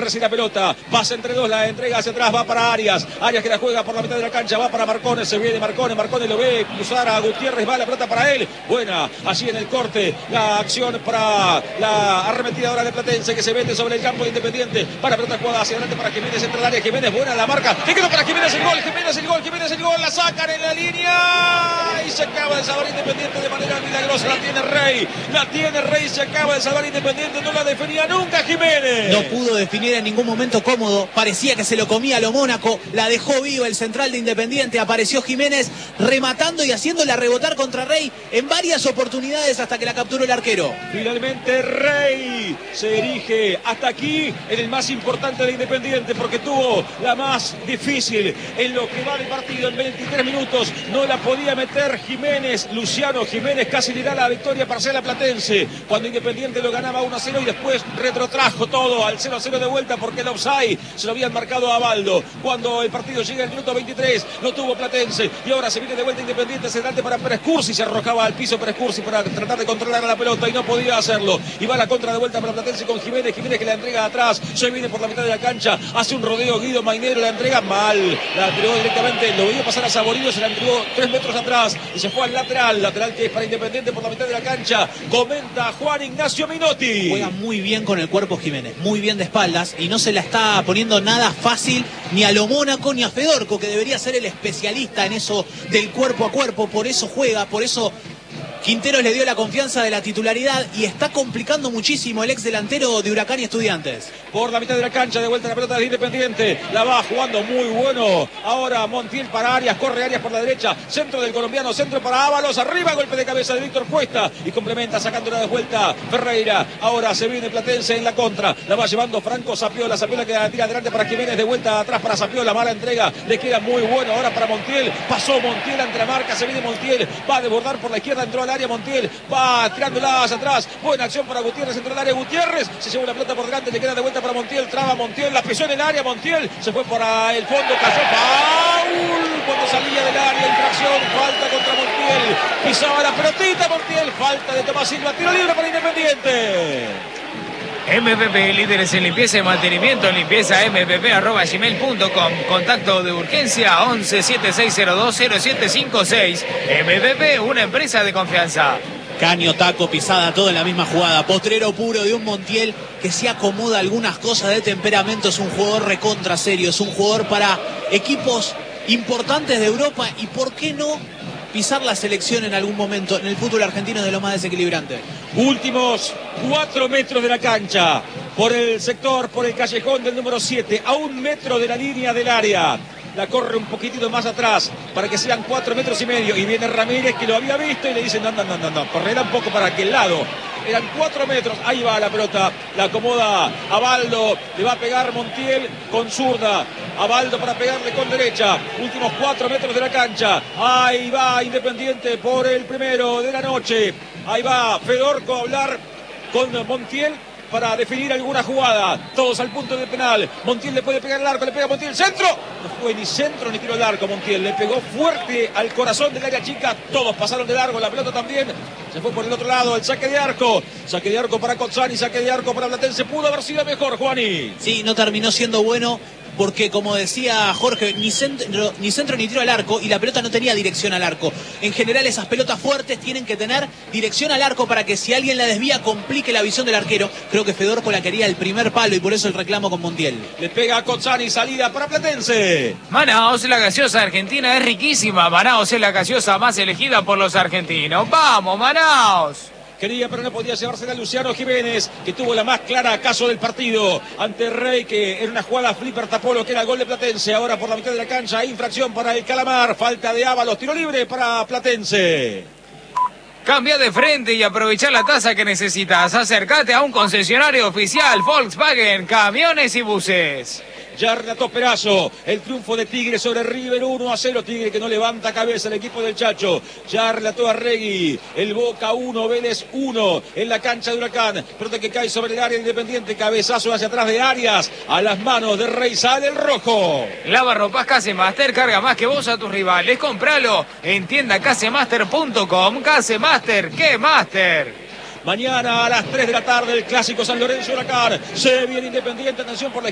Gutiérrez y la pelota. Pasa entre dos, la entrega hacia atrás, va para Arias. Arias que la juega por la mitad de la cancha, va para Marcones, se viene Marcones lo ve cruzar a Gutiérrez, va la pelota para él. Buena, allí en el corte, la acción para la arremetida ahora de Platense que se mete sobre el campo de Independiente. Para pelota jugada hacia adelante para Jiménez, entra al área. Jiménez, buena la marca. Que quedó para Jiménez el gol, Jiménez el gol. La sacan en la línea y se acaba de salvar Independiente de manera milagrosa. La tiene Rey, se acaba de salvar Independiente. No la definía nunca Jiménez. No pudo definir en ningún momento cómodo. Parecía que se lo comía a lo Mónaco. La dejó vivo el central de Independiente. Apareció Jiménez rematando y haciéndola rebotar contra Rey en varias oportunidades hasta que la capturó el arquero. Finalmente Rey se erige hasta aquí en el más importante de Independiente porque tuvo la más difícil en lo que va de partido. En 23 minutos no la podía meter Jiménez. Luciano Jiménez casi le da la victoria parcial a Platense cuando Independiente lo ganaba 1-0 y después retrotrajo todo al 0-0 de vuelta porque el offside se lo habían marcado a Baldo. Cuando el partido llega al minuto 23 lo tuvo Platense y ahora se viene de vuelta Independiente hacia adelante para Pérez Cursi. Se arrojaba al piso Pérez Cursi para tratar de controlar la pelota y no podía hacerlo. Y va la contra de vuelta para Platense con Jiménez que la entrega atrás. Se viene por la mitad de la cancha, hace un rodeo Guido Mainero, la entrega mal, la entregó directamente, lo veía pasar a Saborío, se la entregó 3 metros atrás y se fue al lateral que es para Independiente por la mitad de la cancha. Comenta Juan Ignacio Minotti. Juega muy bien con el cuerpo Jiménez, muy bien de espaldas y no se la está poniendo nada fácil ni a lo Mónaco ni a Fedorco, que debería ser el especialista en eso del cuerpo a cuerpo. Por eso juega, por eso Quinteros le dio la confianza de la titularidad y está complicando muchísimo el ex delantero de Huracán y Estudiantes. Por la mitad de la cancha, de vuelta la pelota de Independiente, la va jugando muy bueno. Ahora Montiel para Arias, corre Arias por la derecha, centro del colombiano, centro para Ábalos, arriba, golpe de cabeza de Víctor Cuesta y complementa sacándola de vuelta Ferreira. Ahora se viene Platense en la contra, la va llevando Franco Zapiola que la tira adelante para Jiménez, de vuelta atrás para Zapiola, mala entrega, le queda muy bueno ahora para Montiel, pasó Montiel ante la marca, se viene Montiel, va a desbordar por la izquierda, entró al área Montiel, va tirándola hacia atrás, buena acción para Gutiérrez, entró al área Gutiérrez, se lleva la pelota por delante, le queda de vuelta para Montiel, traba Montiel, la pisó en el área Montiel, se fue para el fondo, cayó, foul cuando salía del área, infracción, falta contra Montiel, pisaba la pelotita Montiel, falta de Tomás Silva, tiro libre para Independiente. MPP, líderes en limpieza y mantenimiento, limpieza mpp@gmail.com. Contacto de urgencia 11 7602 0756. MPP, una empresa de confianza. Caño, taco, pisada, todo en la misma jugada. Potrero puro de un Montiel que se acomoda algunas cosas de temperamento. Es un jugador recontra serio, es un jugador para equipos importantes de Europa y por qué no pisar la selección en algún momento. En el fútbol argentino es de lo más desequilibrante. Últimos 4 metros de la cancha, por el sector, por el callejón del número 7, a 1 metro de la línea del área. La corre un poquitito más atrás para que sean 4,5 metros. Y viene Ramírez que lo había visto y le dice no, correrá un poco para aquel lado. Eran 4 metros, ahí va la pelota, la acomoda a Baldo, le va a pegar Montiel con zurda, a Baldo para pegarle con derecha, últimos 4 metros de la cancha, ahí va Independiente por el primero de la noche, ahí va Fedorco a hablar con Montiel para definir alguna jugada, todos al punto de penal, Montiel le puede pegar el arco, le pega Montiel, centro, no fue ni centro ni tiro al arco Montiel, le pegó fuerte al corazón del área chica, todos pasaron de largo, la pelota también, se fue por el otro lado, el saque de arco para Cozzani, saque de arco para Platense, pudo haber sido mejor, Juani. Sí, no terminó siendo bueno porque, como decía Jorge, ni centro ni tiro al arco y la pelota no tenía dirección al arco. En general esas pelotas fuertes tienen que tener dirección al arco para que si alguien la desvía complique la visión del arquero. Creo que Fedorco la quería el primer palo y por eso el reclamo con Montiel. Le pega a Cozzani, salida para Platense. Manaos, la gaseosa argentina es riquísima. Manaos es la gaseosa más elegida por los argentinos. ¡Vamos, Manaos! Quería, pero no podía llevársela a Luciano Jiménez, que tuvo la más clara caso del partido ante Rey, que en una jugada flipper tapó lo que era el gol de Platense. Ahora por la mitad de la cancha, infracción para el Calamar, falta de Ábalos, tiro libre para Platense. Cambia de frente y aprovecha la tasa que necesitas. Acércate a un concesionario oficial Volkswagen, camiones y buses. Ya relató Perazo el triunfo de Tigre sobre River 1-0. Tigre que no levanta cabeza el equipo del Chacho. Ya relató Arregui el Boca 1, Vélez 1 en la cancha de Huracán. Pelota que cae sobre el área Independiente. Cabezazo hacia atrás de Arias. A las manos de Rey sale el rojo. Lavarropas Casemaster, carga más que vos a tus rivales. Compralo en tienda casemaster.com. Casemaster, ¿qué Master? Mañana a las 3 de la tarde el clásico San Lorenzo Huracán. Se viene Independiente, atención por la